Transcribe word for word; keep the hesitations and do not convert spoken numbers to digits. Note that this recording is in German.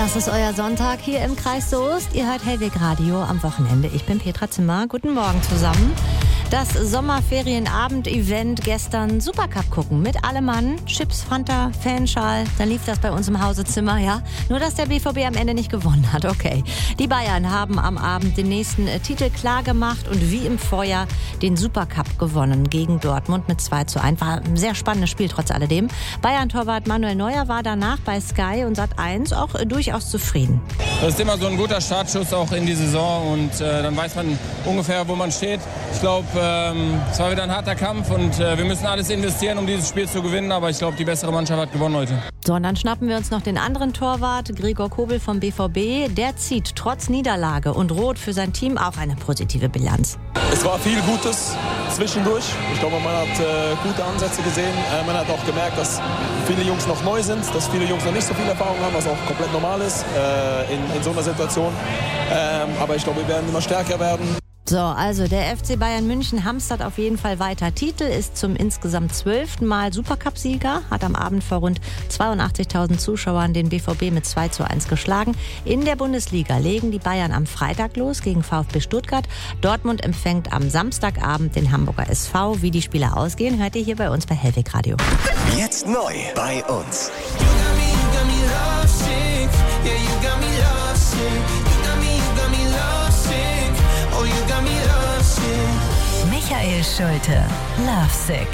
Das ist euer Sonntag hier im Kreis Soest. Ihr hört Hellweg Radio am Wochenende. Ich bin Petra Zimmer. Guten Morgen zusammen. Das Sommerferienabend-Event gestern, Supercup gucken mit allem Mann, Chips, Fanta, Fanschal. Dann lief das bei uns im Hausezimmer, ja. Nur, dass der B V B am Ende nicht gewonnen hat, okay. Die Bayern haben am Abend den nächsten äh, Titel klar gemacht und wie im Vorjahr den Supercup gewonnen gegen Dortmund mit zwei zu eins. War ein sehr spannendes Spiel trotz alledem. Bayern-Torwart Manuel Neuer war danach bei Sky und Sat eins auch äh, durchaus zufrieden. Das ist immer so ein guter Startschuss auch in die Saison und äh, dann weiß man ungefähr, wo man steht. Ich glaube, ähm, es war wieder ein harter Kampf und äh, wir müssen alles investieren, um dieses Spiel zu gewinnen. Aber ich glaube, die bessere Mannschaft hat gewonnen heute. So, und dann schnappen wir uns noch den anderen Torwart, Gregor Kobel vom B V B. Der zieht trotz Niederlage und Rot für sein Team auch eine positive Bilanz. Es war viel Gutes zwischendurch. Ich glaube, man hat äh, gute Ansätze gesehen. Äh, man hat auch gemerkt, dass viele Jungs noch neu sind, dass viele Jungs noch nicht so viel Erfahrung haben, was auch komplett normal ist äh, in, in so einer Situation. Ähm, aber ich glaube, wir werden immer stärker werden. So, also der F C Bayern München hamstert auf jeden Fall weiter Titel, ist zum insgesamt zwölften Mal Supercup-Sieger, hat am Abend vor rund zweiundachtzigtausend Zuschauern den B V B mit zwei zu eins geschlagen. In der Bundesliga legen die Bayern am Freitag los gegen VfB Stuttgart. Dortmund empfängt am Samstagabend den Hamburger S V. Wie die Spiele ausgehen, hört ihr hier bei uns bei Hellweg Radio. Jetzt neu bei uns. Michael Schulte, Lovesick.